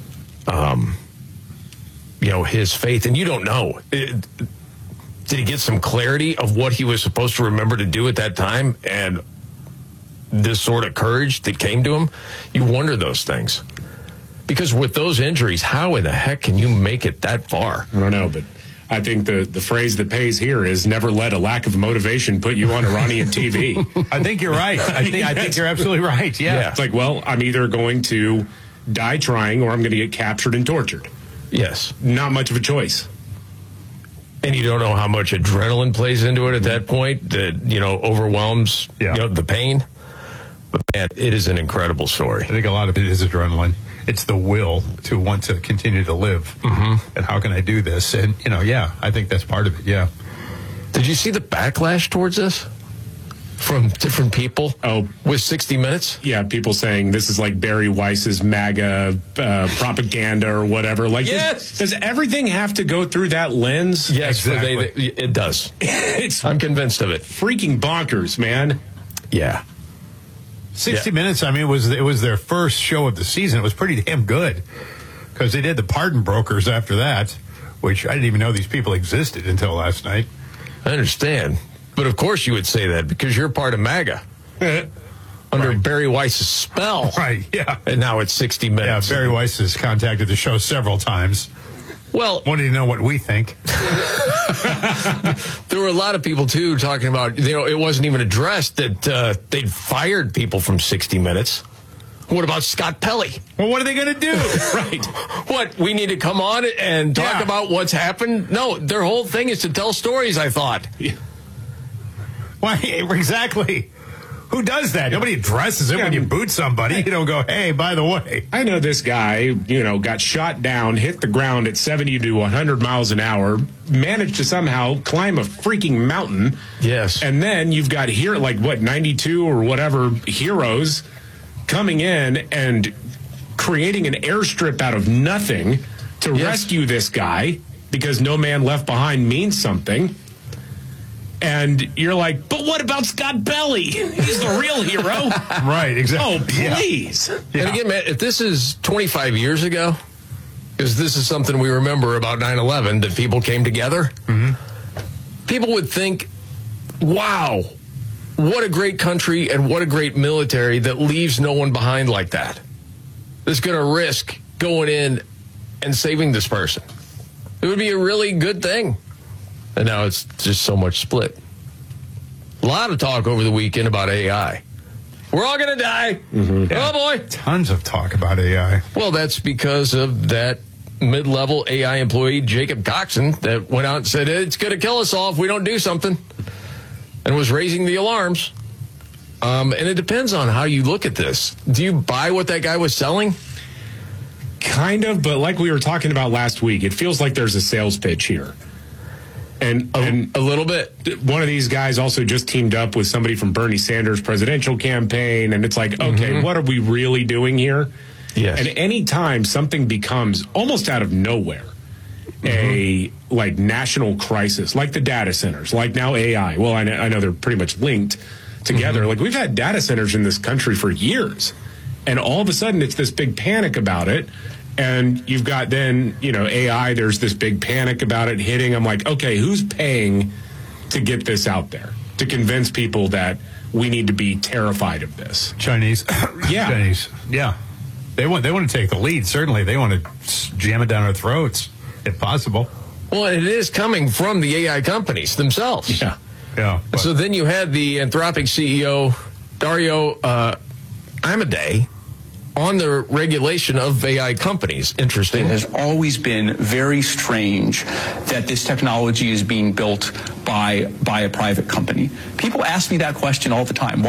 his faith, and you don't know. Did he get some clarity of what he was supposed to remember to do at that time? And this sort of courage that came to him, you wonder those things. Because with those injuries, how in the heck can you make it that far? I don't know, but I think the phrase that pays here is never let a lack of motivation put you on Iranian TV. I think you're right. I think you're absolutely right. Yeah. It's like, well, I'm either going to die trying or I'm going to get captured and tortured. Yes. Not much of a choice. And you don't know how much adrenaline plays into it at that point that, overwhelms the pain. But, man, it is an incredible story. I think a lot of it is adrenaline. It's the will to want to continue to live. Mm-hmm. And how can I do this? And, I think that's part of it, yeah. Did you see the backlash towards this from different people? Oh, with 60 Minutes? Yeah, people saying this is like Barry Weiss's MAGA propaganda or whatever. Like, yes! Does everything have to go through that lens? Yes, exactly. It does. I'm convinced of it. Freaking bonkers, man. Yeah. 60 Minutes, I mean, it was their first show of the season. It was pretty damn good because they did the Pardon Brokers after that, which I didn't even know these people existed until last night. I understand. But of course you would say that because you're part of MAGA. Under Barry Weiss's spell. Right, yeah. And now it's 60 Minutes. Yeah, Barry Weiss has contacted the show several times. Well, wanting to know what we think. There were a lot of people, too, talking about, it wasn't even addressed that they'd fired people from 60 Minutes. What about Scott Pelley? Well, what are they going to do? Right. What, we need to come on and talk about what's happened? No, their whole thing is to tell stories, I thought. Yeah. Why, exactly. Who does that? Nobody addresses it when you boot somebody. You don't go, hey, by the way. I know this guy, got shot down, hit the ground at 70 to 100 miles an hour, managed to somehow climb a freaking mountain. Yes. And then you've got 92 or whatever heroes coming in and creating an airstrip out of nothing to rescue this guy because no man left behind means something. And you're like, but what about Scott Pelley? He's the real hero. Right, exactly. Oh, please. Yeah. And again, man, if this is 25 years ago, because this is something we remember about 9/11, that people came together, people would think, wow, what a great country and what a great military that leaves no one behind like that. That's going to risk going in and saving this person. It would be a really good thing. And now it's just so much split. A lot of talk over the weekend about AI. We're all going to die. Mm-hmm. Oh, boy. Tons of talk about AI. Well, that's because of that mid-level AI employee, Jacob Coxon, that went out and said, it's going to kill us all if we don't do something, and was raising the alarms. And it depends on how you look at this. Do you buy what that guy was selling? Kind of, but like we were talking about last week, it feels like there's a sales pitch here. And a little bit. One of these guys also just teamed up with somebody from Bernie Sanders' presidential campaign, and it's like, okay, what are we really doing here? Yes. And anytime something becomes almost out of nowhere a like national crisis, like the data centers, like now AI. Well, I know they're pretty much linked together. Like we've had data centers in this country for years, and all of a sudden it's this big panic about it. And you've got then, AI, there's this big panic about it hitting. I'm like, okay, who's paying to get this out there, to convince people that we need to be terrified of this? Chinese. Yeah. Chinese. Yeah. They want to take the lead, certainly. They want to jam it down our throats, if possible. Well, it is coming from the AI companies themselves. Yeah. Yeah. So then you had the Anthropic CEO, Dario Amodei, on the regulation of AI companies. Interesting. It has always been very strange that this technology is being built by a private company. People ask me that question all the time.